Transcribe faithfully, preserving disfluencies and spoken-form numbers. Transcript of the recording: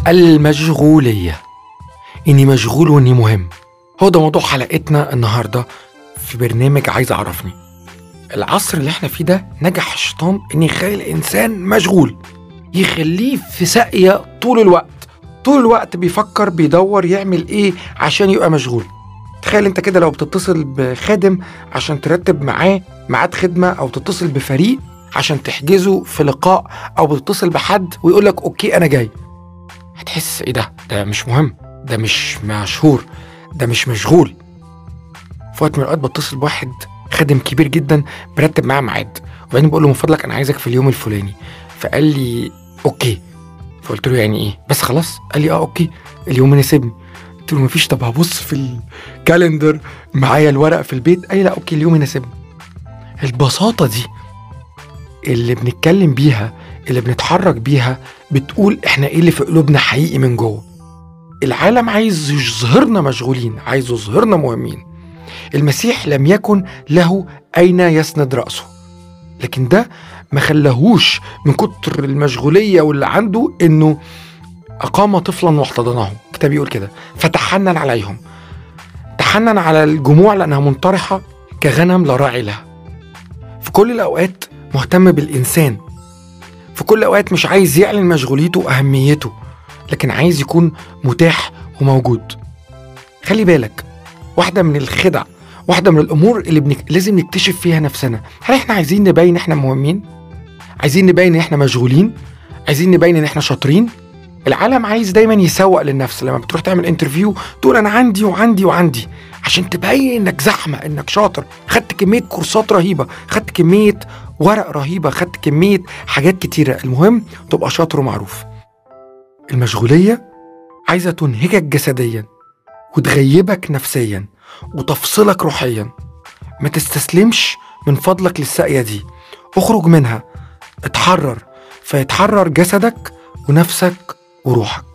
المشغولية، إني مشغول وإني مهم. هو ده موضوع حلقتنا النهاردة في برنامج عايز أعرفني. العصر اللي احنا فيه ده نجح الشيطان إن يخلي الإنسان مشغول، يخليه في ساقية طول الوقت طول الوقت بيفكر بيدور يعمل إيه عشان يبقى مشغول. تخيل انت كده لو بتتصل بخادم عشان ترتب معاه ميعاد خدمة، أو تتصل بفريق عشان تحجزه في لقاء، أو بتتصل بحد ويقولك أوكي أنا جاي، هتحس إيه ده؟ ده مش مهم، ده مش مشهور، ده مش مشغول. في وقت من الأوقات بتصل بواحد خادم كبير جدا برتب معاه ميعاد، وبعدين بقول له من فضلك أنا عايزك في اليوم الفلاني، فقال لي أوكي. فقلت له يعني إيه؟ بس خلاص. قال لي أه أوكي اليوم يناسبني. قلت له مفيش، طب هبص في الكالندر معايا الورق في البيت. قال لي لا أوكي اليوم يناسبني. البساطة دي اللي بنتكلم بيها، اللي بنتحرك بيها، بتقول احنا ايه اللي في قلوبنا حقيقي من جوه. العالم عايز يظهرنا مشغولين، عايز يظهرنا مهمين. المسيح لم يكن له أين يسند رأسه، لكن ده ما خلاهوش من كتر المشغولية واللي عنده إنه أقام طفلا واحتضنه. الكتاب يقول كده، فتحنن عليهم. تحنن على الجموع لأنها منطرحة كغنم لا راعي لها. في كل الأوقات مهتم بالإنسان، في كل الأوقات مش عايز يعلن مشغوليته وأهميته، لكن عايز يكون متاح وموجود. خلي بالك، واحدة من الخدع، واحدة من الأمور اللي بنك... لازم نكتشف فيها نفسنا، هل احنا عايزين نبين احنا مهمين؟ عايزين نبين ان احنا مشغولين؟ عايزين نبين ان احنا شاطرين؟ العالم عايز دايما يسوق للنفس. لما بتروح تعمل انترفيو تقول انا عندي وعندي وعندي، عشان تبين انك زحمة، انك شاطر، خدت كمية كورسات رهيبة، خدت كمية ورق رهيبة، خدت كمية حاجات كتيرة. المهم تبقى شاطر ومعروف. المشغولية عايزة تنهكك جسديا وتغيبك نفسيا وتفصلك روحيا. ما تستسلمش من فضلك للساقية دي، اخرج منها، اتحرر، فيتحرر جسدك ونفسك وروحك.